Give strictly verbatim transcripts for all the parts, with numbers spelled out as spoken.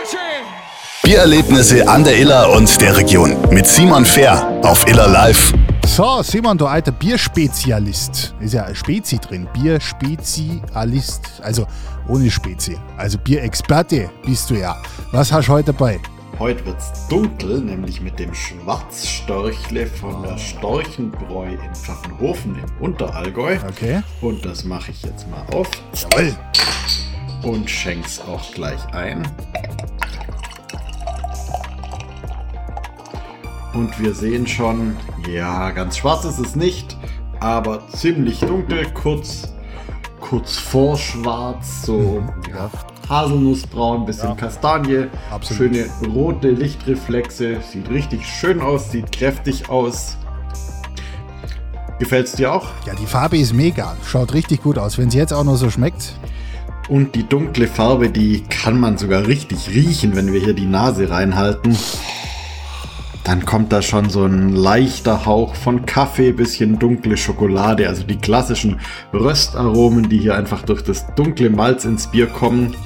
Biererlebnisse an der Iller und der Region mit Simon Fehr auf Iller Live. So, Simon, du alter Bierspezialist. Ist ja ein Spezi drin. Bierspezialist. Also ohne Spezi. Also Bierexperte bist du ja. Was hast du heute dabei? Heute wird's dunkel, nämlich mit dem Schwarzstorchle von der Storchenbräu in Pfaffenhofen im Unterallgäu. Okay. Und das mache ich jetzt mal auf. Jawohl. Und schenk's auch gleich ein. Und wir sehen schon, ja, ganz schwarz ist es nicht, aber ziemlich dunkel, kurz, kurz vor schwarz, so ja, Haselnussbraun, bisschen ja. Kastanie, absolut. Schöne rote Lichtreflexe, sieht richtig schön aus, sieht kräftig aus. Gefällt's dir auch? Ja, die Farbe ist mega, schaut richtig gut aus, wenn sie jetzt auch noch so schmeckt. Und die dunkle Farbe, die kann man sogar richtig riechen, wenn wir hier die Nase reinhalten. Dann kommt da schon so ein leichter Hauch von Kaffee, bisschen dunkle Schokolade, also die klassischen Röstaromen, die hier einfach durch das dunkle Malz ins Bier kommen.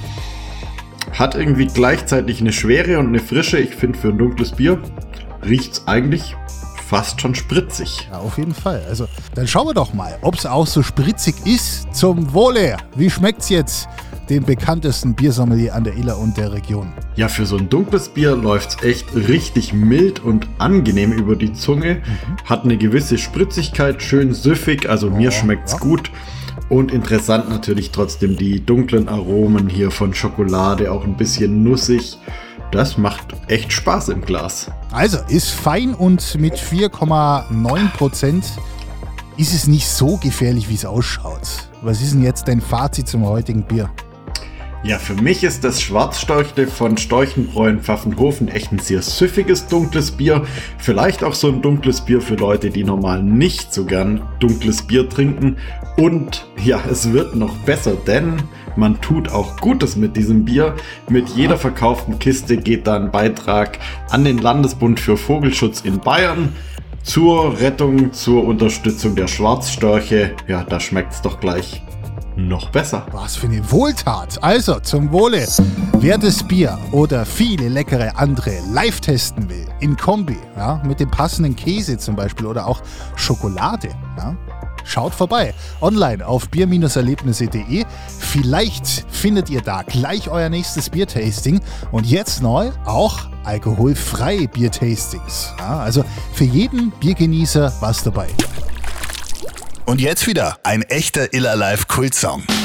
Hat irgendwie gleichzeitig eine Schwere und eine Frische. Ich finde, für ein dunkles Bier riecht's eigentlich fast schon spritzig. Ja, auf jeden Fall. Also, dann schauen wir doch mal, ob es auch so spritzig ist. Zum Wohle! Wie schmeckt's jetzt dem bekanntesten Biersommelier an der Iller und der Region? Ja, für so ein dunkles Bier läuft's echt richtig mild und angenehm über die Zunge. Mhm. Hat eine gewisse Spritzigkeit, schön süffig, also oh, mir schmeckt's ja. gut. Und interessant natürlich trotzdem die dunklen Aromen hier von Schokolade, auch ein bisschen nussig. Das macht echt Spaß im Glas. Also, ist fein und mit vier Komma neun Prozent ist es nicht so gefährlich, wie es ausschaut. Was ist denn jetzt dein Fazit zum heutigen Bier? Ja, für mich ist das Schwarzstorchle von Storchenbräu in Pfaffenhofen echt ein sehr süffiges, dunkles Bier. Vielleicht auch so ein dunkles Bier für Leute, die normal nicht so gern dunkles Bier trinken. Und ja, es wird noch besser, denn man tut auch Gutes mit diesem Bier. Mit jeder verkauften Kiste geht da ein Beitrag an den Landesbund für Vogelschutz in Bayern zur Rettung, zur Unterstützung der Schwarzstörche. Ja, da schmeckt's doch gleich noch besser. Was für eine Wohltat. Also, zum Wohle. Wer das Bier oder viele leckere andere live testen will, in Kombi, ja, mit dem passenden Käse zum Beispiel oder auch Schokolade, ja, schaut vorbei. Online auf bier erlebnisse punkt de. Vielleicht findet ihr da gleich euer nächstes Biertasting. Und jetzt neu auch alkoholfreie Biertastings. Ja, also für jeden Biergenießer was dabei. Und jetzt wieder ein echter Iller Live Kultsong.